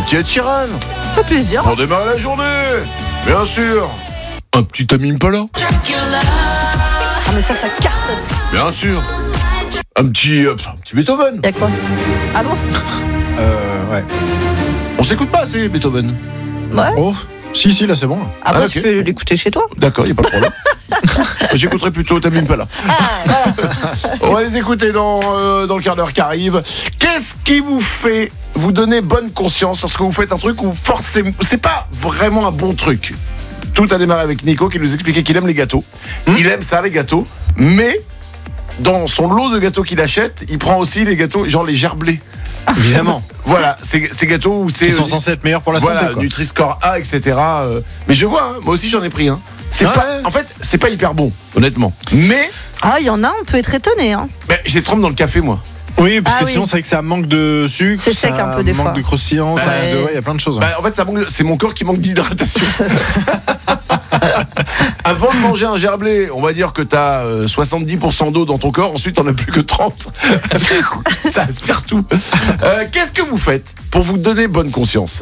petit Ed Sheeran. Ça fait plaisir. Pour démarrer la journée. Bien sûr. Un petit Tame Impala. Ah mais ça cartonne. Bien sûr. Un petit Beethoven. Y'a quoi? Ah bon? Ouais. On s'écoute pas assez Beethoven. Ouais. Oh, si, là c'est bon. Après, ok. tu peux l'écouter chez toi. D'accord, il n'y a pas de problème. J'écouterai plutôt Tame Impala. On va les écouter dans le quart d'heure qui arrive. Qu'est-ce qui vous fait vous donner bonne conscience lorsque vous faites un truc où forcément c'est pas vraiment un bon truc? Tout a démarré avec Nico qui nous expliquait qu'il aime les gâteaux. Il aime ça, les gâteaux. Mais dans son lot de gâteaux qu'il achète, il prend aussi les gâteaux, genre les gerblés. Évidemment. Voilà, ces gâteaux où c'est... Ils sont censés être meilleurs pour la voilà, santé, quoi. Nutri-Score A, etc. Mais je vois, moi aussi j'en ai pris. C'est Ouais. pas, en fait, c'est pas hyper bon, honnêtement. Mais Ah, il y en a, on peut être étonné. Hein. je les trempe dans le café, moi. Oui, parce Ah que oui. sinon c'est vrai que ça manque de sucre. C'est sec un peu des ça fois. manque de croustillant, Bah, il y a plein de choses. En fait, c'est mon corps qui manque d'hydratation. Avant de manger un gerblé, on va dire que t'as 70% d'eau dans ton corps, ensuite t'en as plus que 30. Ça aspire tout. Qu'est-ce que vous faites pour vous donner bonne conscience?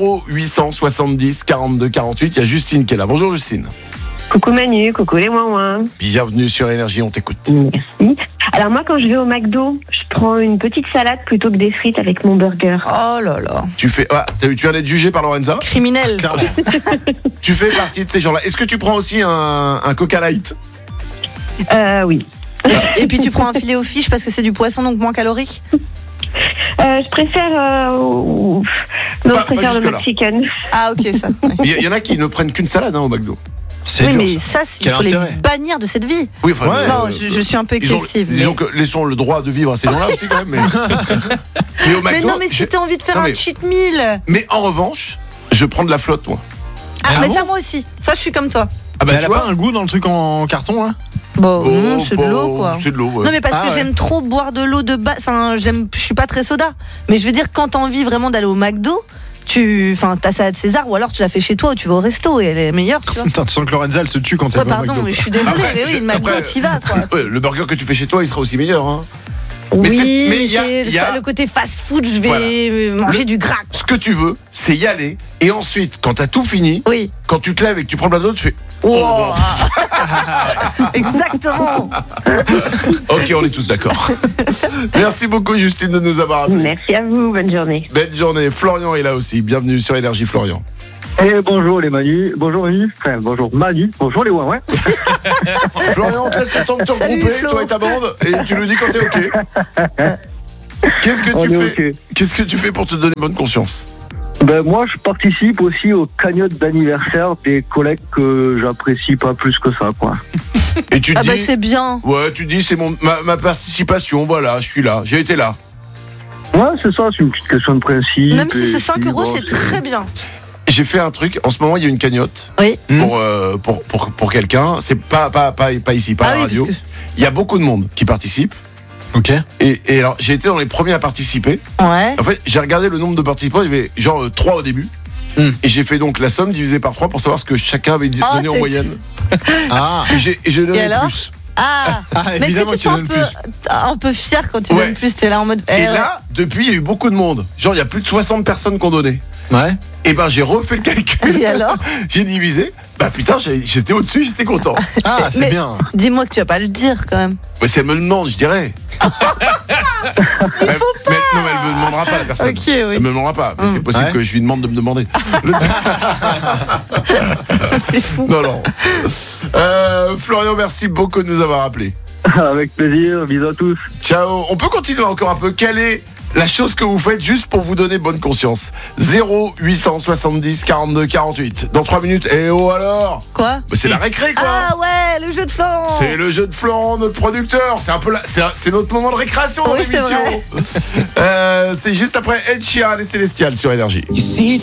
0870 42 48, il y a Justine qui est là. Bonjour Justine. Coucou Manu, coucou les ouin-ouin. Bienvenue sur Énergie, on t'écoute. Merci. Alors moi quand je vais au McDo, je prends une petite salade plutôt que des frites avec mon burger. Oh là là. Tu viens d'être jugé par Lorenza. Criminel. Clairement. Tu fais partie de ces gens-là. Est-ce que tu prends aussi un Coca Light? Oui. Et puis tu prends un filet aux fiches parce que c'est du poisson, donc moins calorique. Je préfère... Non, Pas je préfère le jusque-là. McChicken. Ah ok, ça. Ouais. Il y en a qui ne prennent qu'une salade au McDo. C'est Oui, dur, mais ça. ça, il Quel faut les intérêt? bannir de cette vie. Oui, enfin, Ouais. Non, je suis un peu excessive. Disons que laissons le droit de vivre à ces gens-là aussi quand même. Mais au Mais McDo, non, mais si t'as envie de faire Non, un mais- cheat meal. mais en revanche, je prends de la flotte, moi. Ah, Ah mais bon ça, moi aussi. Ça, je suis comme toi. Ah Mais elle tu a vois. pas un goût dans le truc en carton là? Bon, c'est de l'eau, quoi. C'est de l'eau, ouais. Non mais parce Ah que ouais. j'aime trop boire de l'eau de base. Enfin, je suis pas très soda. Mais je veux dire, quand t'as envie vraiment d'aller au McDo, t'as salade César ou alors tu la fais chez toi ou tu vas au resto et elle est meilleure, tu vois. Putain, tu sens que Lorenza elle se tue quand elle Ouais, va au pardon, McDo. mais je suis désolée. Après, Mais oui, le McDo, après, t'y vas, quoi. Ouais, le burger que tu fais chez toi, il sera aussi meilleur. Hein. Oui, mais mais il y a- c'est il y a- le côté fast-food. Je vais Voilà. manger du gras. Ce que tu veux, c'est y aller. Et ensuite, quand t'as tout fini, Oui. quand tu te lèves et que tu prends le plateau, tu fais... Oh. Exactement. Ok, on est tous d'accord. Merci beaucoup Justine de nous avoir appelés. Merci à vous, bonne journée. Belle journée. Florian est là aussi. Bienvenue sur Énergie, Florian. Et bonjour les Manu, bonjour Manu, enfin bonjour Manu, bonjour les ouin-ouin. Florian, on te laisse le temps de te Salut, regrouper, Flo. toi et ta bande, et tu nous dis quand t'es ok. Qu'est-ce que On tu est fais ok. Qu'est-ce que tu fais pour te donner bonne conscience? Ben moi je participe aussi aux cagnottes d'anniversaire des collègues que j'apprécie pas plus que ça quoi. Et tu te Ah bah dis, c'est bien. ouais, tu te dis c'est ma participation, voilà, je suis là, j'ai été là. Ouais c'est ça, c'est une petite question de principe. Même si et c'est 5 puis, euros, bon, c'est très bien. J'ai fait un truc. En ce moment, il y a une cagnotte Oui. pour quelqu'un. C'est pas ici, pas à Ah la oui, radio. parce que- Il y a beaucoup de monde qui participe. Ok. Et alors, j'ai été dans les premiers à participer. Ouais. En fait, j'ai regardé le nombre de participants. Il y avait genre 3 au début. Et j'ai fait donc la somme divisée par 3 pour savoir ce que chacun avait Oh, donné en t'es- moyenne. Ah, Et j'ai donné alors plus. Ah, mais est-ce évidemment que que tu tu te donnes sens un peu fier quand tu Ouais. donnes plus? T'es là en mode. Et ouais. là, depuis, il y a eu beaucoup de monde. Genre, il y a plus de 60 personnes qui ont donné. ouais. Et ben, j'ai refait le calcul. Et alors? J'ai divisé. Bah putain, j'étais au-dessus, j'étais content. Ah, c'est Mais- bien. Dis-moi que tu vas pas le dire quand même. Mais si elle me le demande, je dirais. Non, mais elle me demandera pas, la personne. Ok, oui. Elle me demandera pas. Mais c'est possible Ouais. que je lui demande de me demander. C'est fou. Non. Florian, merci beaucoup de nous avoir appelés. Avec plaisir, bisous à tous. Ciao. On peut continuer encore un peu. Quelle est la chose que vous faites juste pour vous donner bonne conscience? 0870 42 48. Dans 3 minutes. Et oh alors? Quoi? Bah, c'est la récré, quoi. Ah ouais, le jeu de Florent. C'est le jeu de Florent, notre producteur. C'est un peu c'est notre moment de récréation dans Oui, c'est l'émission. C'est juste après Ed Sheeran et Célestial sur Énergie. You see